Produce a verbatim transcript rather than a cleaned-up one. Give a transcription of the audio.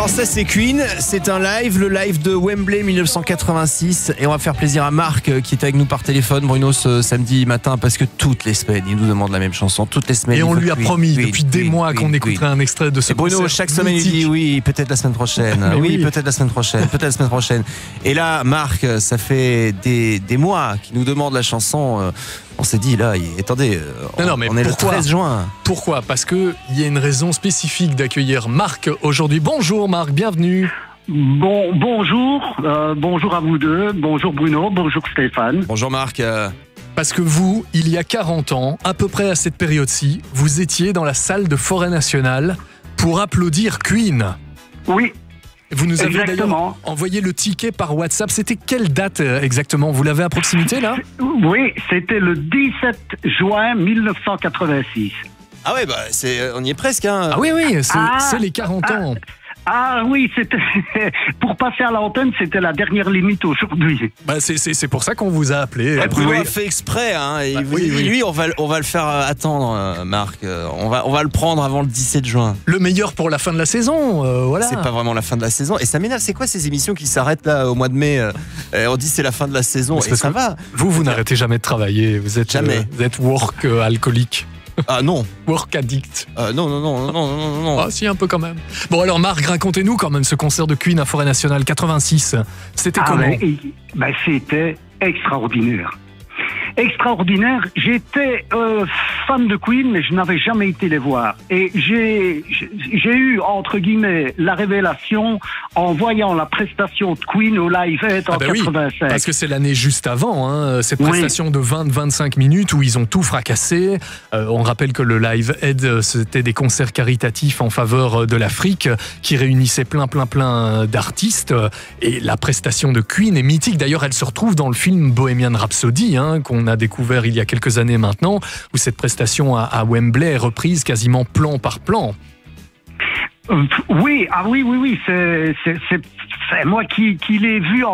ça c'est Queen, c'est un live, le live de Wembley mille neuf cent quatre-vingt-six, et on va faire plaisir à Marc qui est avec nous par téléphone, Bruno, ce samedi matin, parce que toutes les semaines il nous demande la même chanson, toutes les semaines. Et on lui a Queen, promis Queen, depuis des Queen, mois Queen, qu'on écouterait Queen. un extrait de ce Et Bruno concert chaque semaine mythique. il dit oui, peut-être la semaine prochaine, oui, oui. peut-être la semaine prochaine, peut-être la semaine prochaine. Et là Marc, ça fait des, des mois qu'il nous demande la chanson. On s'est dit là, attendez, on, non, non, mais on est pourquoi le treize juin. Pourquoi ? Parce qu'il y a une raison spécifique d'accueillir Marc aujourd'hui. Bonjour Marc, bienvenue. Bon, bonjour, euh, bonjour à vous deux, bonjour Bruno, bonjour Stéphane. Bonjour Marc. Euh... Parce que vous, il y a quarante ans, à peu près à cette période-ci, vous étiez dans la salle de Forêt Nationale pour applaudir Queen. Oui. Vous nous avez Exactement. d'ailleurs envoyé le ticket par WhatsApp. C'était quelle date exactement ? Vous l'avez à proximité là ? Oui, c'était le dix-sept juin mille neuf cent quatre-vingt-six. Ah ouais, bah c'est, on y est presque. Hein. Ah oui, oui, c'est, Ah, c'est les quarante ah, ans. Ah oui, c'était pour passer à l'antenne, c'était la dernière limite aujourd'hui. Bah c'est, c'est, c'est pour ça qu'on vous a appelé. Ouais, Bruno Oui. a fait exprès. Hein, et Bah, vous- oui, oui. Lui, on va, on va le faire attendre, euh, Marc. Euh, On va, on va le prendre avant le dix-sept juin. Le meilleur pour la fin de la saison, euh, voilà. C'est pas vraiment la fin de la saison. Et ça m'énerve. C'est quoi ces émissions qui s'arrêtent là au mois de mai euh, et on dit c'est la fin de la saison. Mais c'est Et parce ça que va. Vous, vous n'arrêtez jamais de travailler. Vous êtes, Jamais. euh, vous êtes work euh, alcoolique. Ah non. Work addict. Euh, non, non, non, non, non, non, non. Ah si, un peu quand même. Bon alors Marc, racontez-nous quand même ce concert de Queen à Forêt Nationale quatre-vingt-six. C'était Ah comment ? ben, et- ben, c'était extraordinaire. Extraordinaire. J'étais euh, fan de Queen, mais je n'avais jamais été les voir. Et j'ai, j'ai eu, entre guillemets, la révélation en voyant la prestation de Queen au Live Aid en Ah bah oui, quatre-vingt-cinq. parce que c'est l'année juste avant, hein, cette Oui. prestation de vingt à vingt-cinq minutes où ils ont tout fracassé. Euh, on rappelle que le Live Aid, c'était des concerts caritatifs en faveur de l'Afrique qui réunissaient plein, plein, plein d'artistes. Et la prestation de Queen est mythique. D'ailleurs, elle se retrouve dans le film Bohemian Rhapsody, hein, qu'on a découvert il y a quelques années maintenant, où cette prestation à, à Wembley est reprise quasiment plan par plan. Euh, oui, ah oui, oui, oui, c'est, c'est, c'est, c'est moi qui, qui l'ai vu en